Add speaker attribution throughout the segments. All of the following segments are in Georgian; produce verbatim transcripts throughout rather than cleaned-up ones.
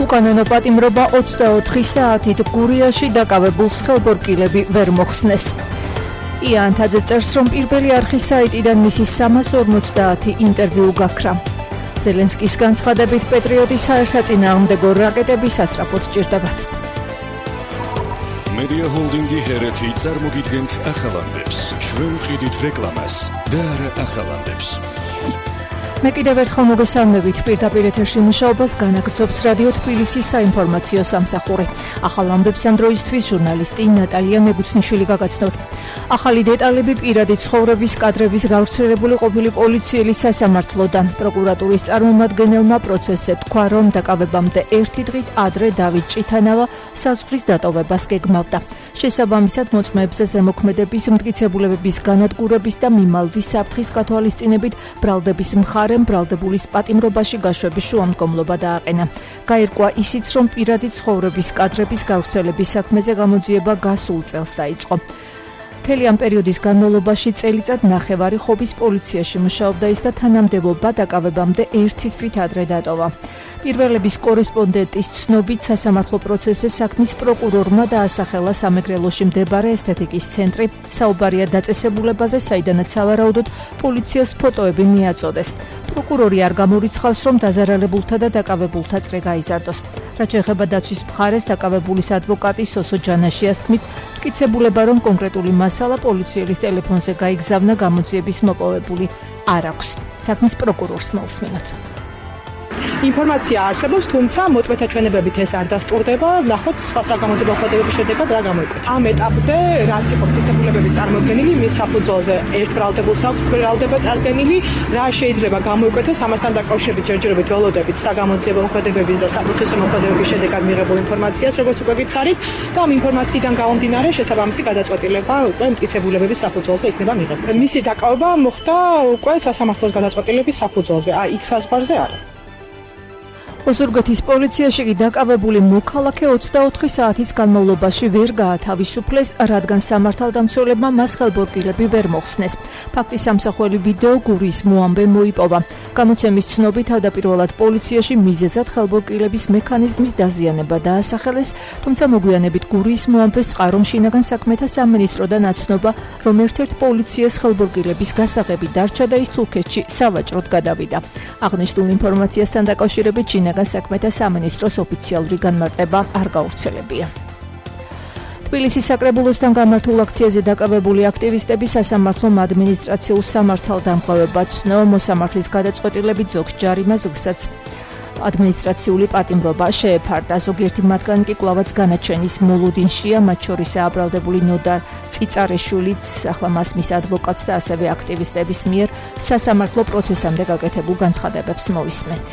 Speaker 1: უკანონო პატიმრობა ოცდაოთხი საათით გურიაში დაკავებულს ხელბორკილები ვერ მოხსნეს. იან თაძე წერს, რომ პირველი არხის საიტიდან მისი სამას ორმოცდაათი ინტერვიუ გაქრა. ზელენსკის განცხადებით პეტრიოტის საერთსაწინააღმდეგო რაკეტები სასწრაფოდ ჭირდებათ.
Speaker 2: Media Holdingi ჰერეთი წარმოგიდგენთ ახალამდებს. ჩვენ ვყიდით რეკლამას და არა ახალამდებს.
Speaker 1: მე კიდევ ერთხელ მოგესალმებით. პირდაპირ ეთერში მუშაობას განაგრძობს რადიო თბილისის საინფორმაციო სამსახური. ახალამდებს ამ დროისთვის ჟურნალისტი ნატალია მეგუთნიშვილი გაგაცნობთ. ახალი დეტალები პირადი ცხოვრების კადრების გავრცელებული ყოფილი პოლიციელის სასამართლოდან. პროკურატურის წარმომადგენელმა პროცესზე თქვა, რომ დაკავებამდე ერთი დღით ადრე დავით ჭითანავა საზღვრის დატოვებას გეგმავდა. შესაბამისად მოწმეებზე ზემოქმედების მტკიცებულებების განადგურების და მიმალვის საფრთხის გათვალისწინებით ბრალდების მხარემ ბრალდებულის პატიმრობაში გაშვების შუამდგომლობა დააყენა. გაირკვა ისიც, რომ პირადი ცხოვრების კადრების გავრცელების საქმეზე გამოძიება გასულ წელს დაიწყო. მთელი ამ პერიოდის განმავლობაში წელიწად ნახევარი ხობის პოლიციაში მუშაობდა ის და თანამდებობა დაკავებამდე ერთი თვით ადრე დატოვა. პირველების კორესპონდენტის ცნობით სასამართლო პროცესზე საქმის პროკურორმა დაასახელა სამეგრელოში მდებარე ესთეტიკის ცენტრი. საუბარია დაწესებულებაზე, საიდანაც სავარაუდოდ პოლიციას ფოტოები მიაწოდეს. პროკურორი არ გამორიცხავს, რომ დაზარალებულთა და დაკავებულთა წრე გაიზარდოს. რაც შეეხება დაცვის მხარეს, დაკავებულის ადვოკატი სოსო ჯანაშიას თქმით, მტკიცებულება, რომ კონკრეტული მასალა პოლიციელის ტელეფონზე გაიგზავნა, გამოძიების მოპოვებული არ აქვს. საქმის პროკურორს მოვსმინოთ.
Speaker 3: ინფორმაცია არსებობს, თუმცა მოწმეთა ჩვენებებით ეს არ დასტურდება. ნახოთ სხვა საგამოძიებო ხედავების შედეგად რა გამოიკვეთა. ამ ეტაპზე რაც იყო მტკიცებულებები წარმოდგენილი, მის საფუძველზე ერთ ბრალდებულს აქვს ბრალდება წარდგენილი, რა შეიძლება გამოიკვეთოს ამასთან დაკავშირებით ჯერჯერობით ველოდებით საგამოძიებო ხედავების და საფუძველზე მოქმედებების შედეგად მიღებულ ინფორმაციას, როგორც უკვე გითხარით, და ამ ინფორმაციიდან გამომდინარე შესაბამისი გადაწყვეტილება უკვე მტკიცებულებების საფუძველზე იქნება მიღებული. მისი დაკავება მოხდა უკვე სასამართლოს გადაწყვეტილების საფუძველზე, აი იქ საზღვარზე არა.
Speaker 1: ოზურგეთის პოლიციაში კი დაკავებული მოქალაქე ოცდაოთხი საათის განმავლობაში ვერ გაათავისუფლეს, რადგან სამართალდამცველებმა მას ხელბორკილები ვერ მოხსნეს. ფაქტის ამსახველი ვიდეო გურიის მოამბე მოიპოვა. გამოცემის ცნობით თავდაპირველად პოლიციაში მიზეზად ხელბორკილების მექანიზმის დაზიანება დაასახელეს, თუმცა მოგვიანებით გურიის მოამბეს წყარომ შინაგან საქმეთა სამინისტროდან აცნობა, რომ ერთ-ერთ პოლიციას ხელბორკილების გასაღები დარჩა და ის თურქეთში სავაჭროდ გადავიდა. აღნიშნულ ინფორმაციასთან დაკავშირებით შინაგან საქმეთა სამინისტროს ოფიციალური განმარტება არ გავრცელებია. თბილისის საკრებულოსთან გამართულ აქციაზე დაკავებული აქტივისტები სასამართლომ ადმინისტრაციულ სამართალდამხმარებლად ცნო, მოსამართლის გადაწყვეტილებით ზოგს ჯარიმა, ზოგსაც ადმინისტრაციული პატიმრობა შეეფარდა. ზოგიერთი მათგანი კი კვლავაც განაჩენის მოლოდინშია, მათ შორისაა ბრალდებული ნოდარ წიწარეშვილიც, ახლა მას მის ადვოკატს და ასევე აქტივისტების მიერ სასამართლო პროცესამდე გაკეთებულ განცხადებებს მოვისმენთ.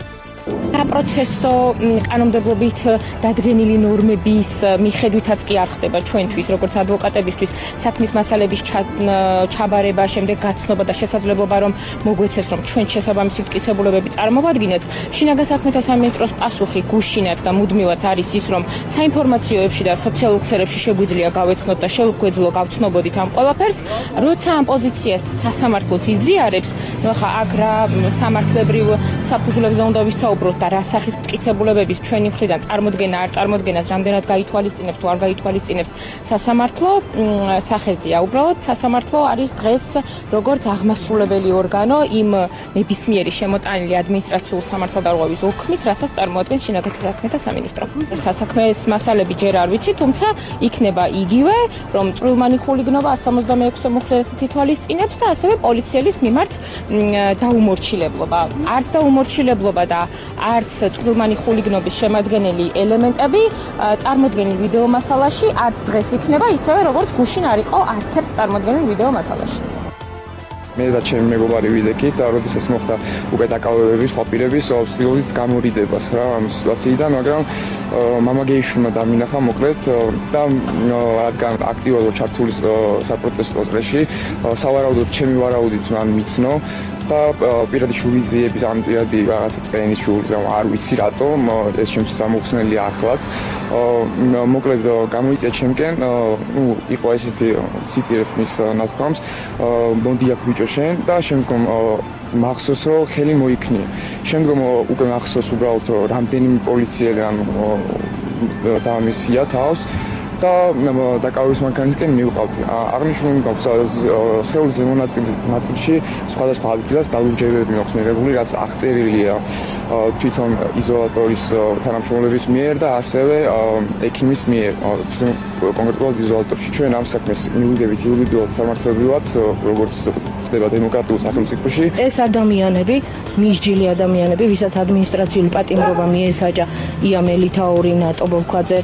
Speaker 4: საპროცესო კანონმდებლობით დადგენილი ნორმების მიხედვითაც კი არ ხდება ჩვენთვის, როგორც ადვოკატებისთვის, საქმის მასალების ჩაბარება, შემდეგ გაცნობა და შესაძლებლობა, რომ მოგვეცეს, რომ ჩვენ შესაბამისი მტკიცებულებები წარმოვადგინოთ. შინაგან საქმეთა სამინისტროს პასუხი გუშინად და მუდმივად არის ის, რომ საინფორმაციოებში და სოციალურ ქსელებში შეგვიძლია გავეცნოთ და შევგვეძლო გავცნობოდით ამ ყველაფერს. როცა ამ პოზიციას სასამართლოც იზიარებს, ნუ ახლა აქ რა სამართლებრივ საფუძვლებზე უნდა ვისაუბროთ და რა სახის მტკიცებულებების ჩვენი მხრიდან წარმოდგენა არ წარმოდგენას რამდენად გაითვალისწინებს თუ არ გაითვალისწინებს სასამართლო სახეზეა. უბრალოდ სასამართლო არის დღეს როგორც აღმასრულებელი ორგანო იმ ნებისმიერი შემოტანილი ადმინისტრაციულ სამართალდარღვევის ოქმის, რასაც წარმოადგენს შინაგან საქმეთა სამინისტრო. ხა საქმის მასალები ჯერ არ ვიცი, თუმცა იქნება იგივე, რომ წვრილმანი ხულიგნობა one seventy-six მუხლერსაც ითვალისწინებს და ასევე პოლიციელის მიმართ დაუმორჩილებლობა. არც დაუმორჩილებლობა და არც წვრილმანი ხულიგნობის შემადგენელი ელემენტები წარმოდგენილ ვიდეო მასალაში არც დღეს იქნება ისევე, როგორც გუშინ არ იყო არც ერთ წარმოდგენილ ვიდეო მასალაში.
Speaker 5: მე და ჩემი მეგობარი ვიდექით და როდესაც მოხდა უკვე დაკავებების ყოფილების ვცდილობთ გამორიდებას რა ამ სიტუაციიდან, მაგრამ მამაგეიშვილმა დამინახა მოკლედ და რადგან აქტიურად ჩართული საპროტესტო წრეში, სავარაუდოდ ჩემი ვარაუდით მან მიცნო და პირადი შურიზიების ან პირადი რაღაცა წენის შურს არ ვიცი რატომ ეს შემთხვევით ამოხსნელი ახლაც მოკლედ გამოიწია ჩემკენ ნუ იყო ესეთი ციტირებ მის ნათქვამს ბონდი აქვს ბიჭო შენ და შემდგომ მახსოვს რომ ხელი მოიქნია შემდგომ უკვე მახსოვს უბრალოდ რამდენიმე პოლიციელთან დაამისია თავს და დაკავების მანქანისკენ მივყავდი. აღნიშნული გვაქვს სხეულის ზემო ნაწილში სხვადასხვა ადგილას დაურჯერებები მაქვს მიღებული, რაც აღწერილია თვითონ იზოლატორის თანამშრომლების მიერ და ასევე ექიმის მიერ. თვითონ კონკრეტულად იზოლატორში ჩვენ ამ საქმეს მივიდებით იურიდიულად სამართლებრივად, როგორც ხდება დემოკრატიულ სახელმწიფოში.
Speaker 4: ეს ადამიანები, მისჯილი ადამიანები, ვისაც ადმინისტრაციული პატიმრობა მიესაჯა იამ ელითაური, ნატო ბოლქვაძე,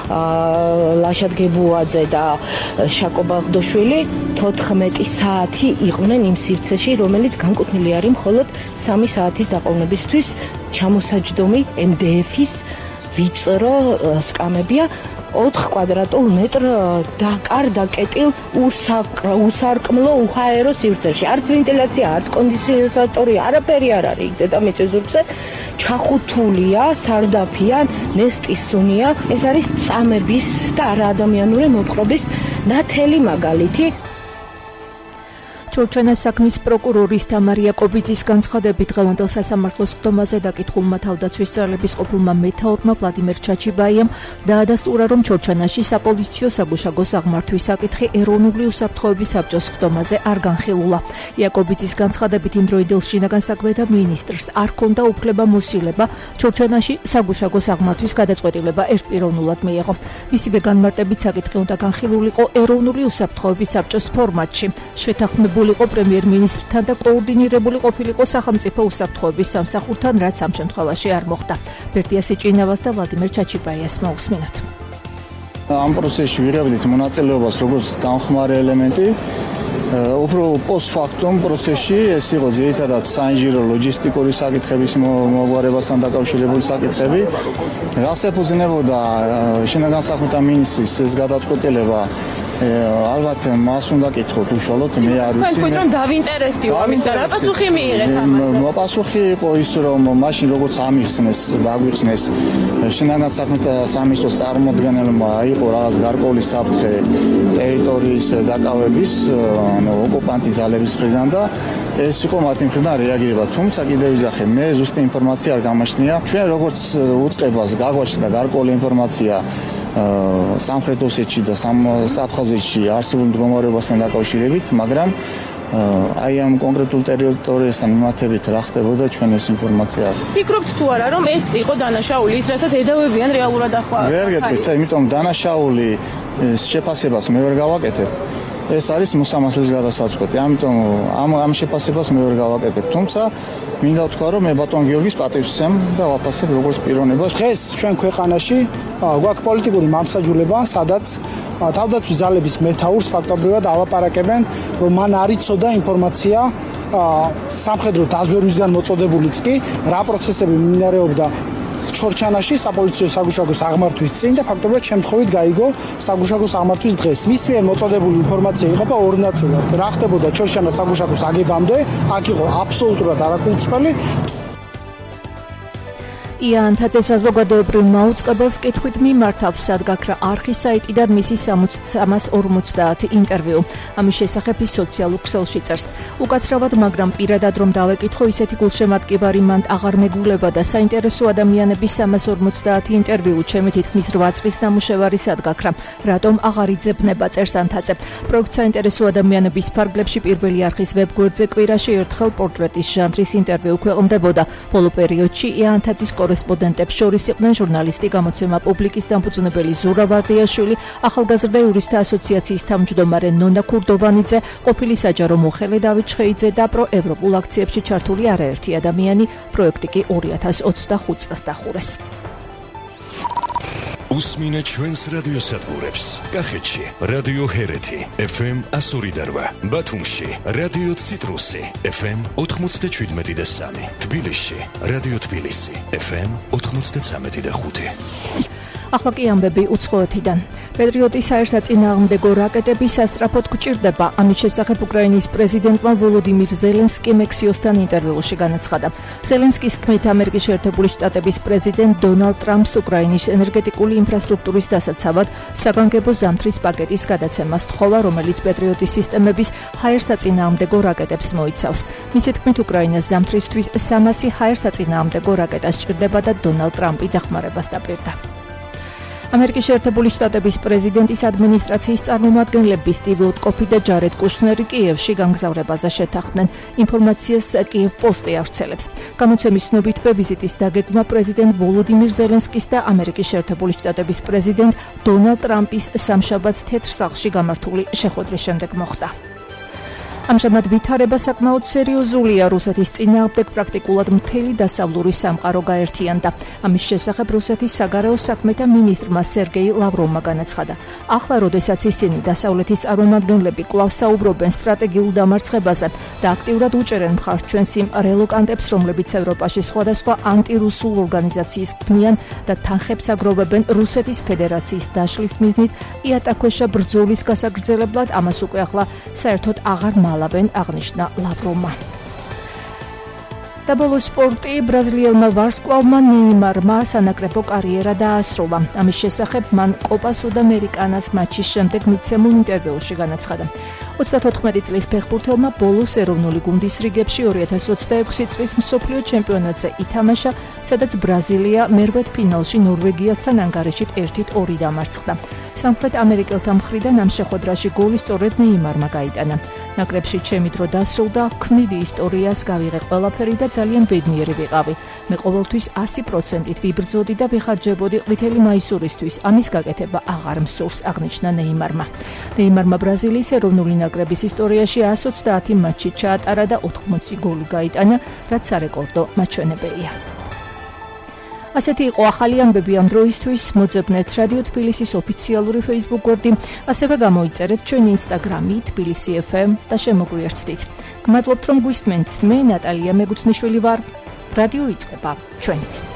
Speaker 4: ლაშად გებუაძე და შაკო ბაღდოშვილი თოთხმეტი საათი იყვნენ იმ სივრცეში, რომელიც განკუთვნილი არის მხოლოდ სამი საათის დაყოვნებისთვის. ჩამოსაჯდომი ემ დე ეფის ვიწრო სკამებია ოთხ კვადრატულ მეტრ დაკარ დაკეტილ უსარკმლო უჰაერო სივრცეში. არც ვენტილაცია, არც კონდიციონატორი, არაფერი არ არის დედამიწის ზურგზე. ჩახუთულია, სარდაფია, ნესტის სუნია. ეს არის წამების და არაადამიანური მოპყრობის ნათელი მაგალითი.
Speaker 1: ჩორჩანას საქმის პროკურორის თამარ იაკობიძის განცხადებით დღევანდელ სასამართლოს სხდომაზე დაკითხულმა თავდაცვის ძალების ყოფილმა მეთაურმა ვლადიმერ ჩაჩიბაიამ დაადასტურა, რომ ჩორჩანაში საპოლიციო საგუშაგო საღმართვის საკითხი ეროვნული უსაფრთხოების საბჭოს სხდომაზე არ განხილულა. იაკობიძის განცხადებით იმ დროიდელ შინაგან საქმეთა მინისტრს არ ჰქონდა უფლება მოსილება ჩორჩანაში საგუშაგო საღმართვის გადაწყვეტილება ერთპიროვნულად მიიღო. მისივე განმარტებით საკითხი უნდა განხილულიყო ეროვნული უსაფრთხოების საბჭოს ფორმატში. შეთანხმებული იყო პრემიერ-მინისტრთან და კოორდინირებული ყოფილიყო სახელმწიფო უსაფრთხოების სამსახურთან, რაც ამ შემთხვევაში არ მოხდა. ბერდია სიჭინავას და ვლადიმერ ჩაჩიბაიას მოусმინოთ.
Speaker 6: ამ პროცესში ვიღებდით მონაწილეობას როგორც დამხმარე ელემენტი, უფრო პოსტფაქტუმ პროცესში ეს იყო ძირითადად საინჟინრო ლოჯისტიკური საკითხების მოგვარებასთან დაკავშირებული საკითხები. რას ეფუძნებოდა შინაგან საქმეთა მინისტრის ეს გადაწყვეტილება? ალბათ მას უნდა კითხოთ უშუალოდ, მე არ ვიცი.
Speaker 4: თქვენ თქვით რომ დავინტერესდიო, ამიტომ რა პასუხი მიიღეთ ამაზე?
Speaker 6: პასუხი იყო ის, რომ მაშინ როგორც ამიხსნეს, დაგვიხსნეს შინაგან საქმეთა სამინისტროს წარმოადგენელმა იყო რაღაც გარკვეული საფრთხე ტერიტორიის დაკავების, ანუ ოკუპანტი ძალების მხრიდან და ეს იყო მათი მხრიდან რეაგირება. თუმცა კიდევ ვიზახე, მე ზუსტი ინფორმაცია არ გამაჩნია. ჩვენ როგორც უწყებას გაგვაჩნდა გარკვეული ინფორმაცია სამხრეთ ოსეთში და საფხაზეთში არსებულ მდგომარეობასთან დაკავშირებით, მაგრამ აი ამ კონკრეტულ ტერიტორიასთან მიმართებით რა ხდებოდა ჩვენ ეს ინფორმაცია არ.
Speaker 4: ფიქრობთ თუ არა, რომ ეს იყო დანაშაული, ის რასაც ედავებიან რეალურად ახლა?
Speaker 6: ვერ გეტყვით, იმიტომ დანაშაული შეფასებას მე ვერ გავაკეთებ. ეს არის მოსამართლის გადასაწყვეტი. ამიტომ ამ ამ შეფასებას მე ვერ გავაკეთებ. თუმცა მინდა ვთქვა, რომ მე ბატონ გიორგის პატივს ვცემ და ვაფასებ როგორც პიროვნებას.
Speaker 7: დღეს ჩვენ ქვეყანაში გვაქვს პოლიტიკური მამსაჯულება, სადაც თავდაცვის ძალების მეთაურს ფაქტობრივად ალაპარაკებენ, რომ მან არ იცოდა ინფორმაცია სამხედრო დაზვერვისგან მოწოდებულიც კი რა პროცესები მიმდინარეობდა ჩორჩანაში საპოლიციო საგუშაგო საღმართვის წინ და ფაქტობრივად შემთხვევით გაიგო საგუშაგო საღმართვის დღეს. მის მიერ მოწოდებული ინფორმაცია იყოფა ორ ნაწილად. რა ხდებოდა ჩორჩანას საგუშაგოს აგებამდე, აქ იყო აბსოლუტურად არაკუნწფელი.
Speaker 1: იან თაძე საზოგადოებრივ მაუწყებელს კითხვით მიმართავს, სად გაქრა არხის საიტიდან მისი სამას ორმოცდაათი ინტერვიუ. ამის შესახებ ის სოციალურ ქსელში წერს. უკაცრავად, მაგრამ პირადად რომ დავეკითხო, ისეთი გულშემატკივარი მან აღარ მეგულება და საინტერესო ადამიანების სამას ორმოცდაათი ინტერვიუ ჩემი თითქმის რვა წლის ნამუშევარი სად გაქრა. რატომ აღარ იძებნება, წერს ანთაძე. პროექტ საინტერესო ადამიანების ფარგლებში პირველი არხის ვებგვერდზე კვირაში ერთხელ პორტრეტის ჟანრის ინტერვიუ ქვეყნდებოდა. ბოლო პერიოდში იანთაძის კორესპონდენტებს შორის იყვნენ ჟურნალისტი, გამოცემა პუბლიკის დამფუძნებელი ზურა ვარდიაშვილი, ახალგაზრდა იურისტთა ასოციაციის თავმჯდომარე ნონა ქურდოვანიძე, ყოფილი საჯარო მოხელე დავით ჩხეიძე და პროევროპულ აქციებში ჩართული არაერთი ადამიანი. პროექტი კი ორი ათას ოცდახუთ წელს დახურეს.
Speaker 2: უსმინე ჩვენს რადიოსადგურებს. კახეთში რადიო ჰერეთი ეფ ემ ასორი და რვა, ბათუმში რადიო ციტრუსი ეფ ემ ოთხმოცდაშვიდმეტი და სამი, თბილისში რადიო თბილისი ეფ ემ ოთხმოცდაცამეტი და ხუთი.
Speaker 1: ახლა კი ამბები უცხოეთიდან. პეტრიოტის საერთაშორისო რაკეტები სასწრაფოდ გჭირდება. ამის შესახებ უკრაინის პრეზიდენტმა ვოლოდიმირ ზელენსკიმ ექსიოსთან ინტერვიუში განაცხადა. ზელენსკის თქმით, ამერიკის შეერთებული შტატების პრეზიდენტ დონალდ ტრამპს უკრაინის ენერგეტიკული ინფრასტრუქტურის დასაცავად საგანგებო ზამთრის პაკეტის გადაცემას თხოვა, რომელიც პეტრიოტის სისტემების ჰაერსაწინააღმდეგო რაკეტებს მოიცავს. მისი თქმით, უკრაინას ზამთრისთვის სამასი ჰაერსაწინააღმდეგო რაკეტა სჭირდება და დონალდ ტრამპი დახმარებას დაპირდა. ამერიკის შეერთებული შტატების პრეზიდენტის ადმინისტრაციის წარმომადგენლები სტივ ვიტკოფი და ჯარედ კუშნერი კიევში განგზავრებაზე შეთანხმდნენ. ინფორმაციას კიევ პოსტი ავრცელებს. გამოცემის ცნობითვე ვიზიტის დაგეგმა პრეზიდენტ ვოლოდიმირ ზელენსკის და ამერიკის შეერთებული შტატების პრეზიდენტ დონალდ ტრამპის სამშაბათს თეთრ სახლში გამართული შეხვედრის შემდეგ მოხდა. ამჟამად ვითარება საკმაოდ სერიოზულია. რუსეთის წინააღმდეგ პრაქტიკულად მთელი დასავლური სამყარო გაერთიანდა. ამის შესახებ რუსეთის საგარეო საქმეთა მინისტრმა სერგეი ლავროვმა განაცხადა. ახლა, როდესაც ისინი დასავლეთის წარმომადგენლები კვლავ საუბრობენ სტრატეგიულ დამარცხებაზე და აქტიურად უჭერენ მხარს ჩვენს იმ რელოკანტებს, რომლებიც ევროპაში სხვადასხვა ანტირუსულ ორგანიზაციის ქმნიან და თანხებს აგროვებენ რუსეთის ფედერაციის დაშლის მიზნით იატაკქვეშა ბრძოლის გასაგრძელებლად, ამას უკვე ახლა საერთოდ აღარ მალავენ, აღნიშნა ლავროვმა. და ბოლოს სპორტი. ბრაზილიელმა ვარსკვლავმა ნეიმარმა სანაკრებო კარიერა დაასრულა. ამის შესახებ მან კოპა სუდამერიკანას მატჩის შემდეგ მიცემულ ინტერვიუში განაცხადა. ოცდათოთხმეტი წლის ფეხბურთელმა ბოლოს ეროვნული გუნდის რიგებში ორი ათას ოცდაექვსი წლის მსოფლიო ჩემპიონატზე ითამაშა, სადაც ბრაზილია მერვედ ფინალში ნორვეგიასთან ანგარიშით ერთით ორი დამარცხდა. სამხრეთ ამერიკელთა მხრიდან ამ შეხვედრაში გოლი სწორედ ნეიმარმა გაიტანა. ნაკრებში ჩემი დრო დასრულდა, ქმნიდი ისტორიას გავიღე ყველაფერი და ძალიან ბედნიერი ვიყავი. მე ყოველთვის ასი პროცენტით ვიბრძოდი და ვიხარჯებოდი ყვითელი მაისურისთვის. ამის გაკეთება აღარ მსურს, აღნიშნა ნეიმარმა. ნეიმარმა ბრაზილიის ეროვნული ნაკრების ისტორიაში εκατს ოცდაათი მატჩი ჩაატარა და ოთხმოცი გოლი გაიტანა, რაც სარეკორდო მაჩვენებელია. ასეთი იყო ახალი ამბები ამ დროისთვის. მოძებნეთ რადიო თბილისის ოფიციალური Facebook გვერდი, ასევე გამოიწერეთ ჩვენი Instagram-ი თბილისი ეფ ემ და შემოგვიერთდით. გმადლობთ, რომ გვისმენთ. მე ნატალია მეგუთნიშვილი ვარ. რადიო იწყება ჩვენით.